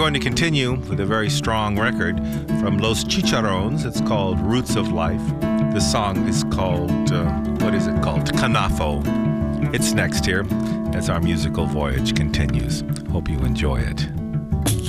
going to continue with a very strong record from Los Chicharrones. It's called Roots of Life. The song is called, what is it called? Canafo. It's next here as our musical voyage continues. Hope you enjoy it.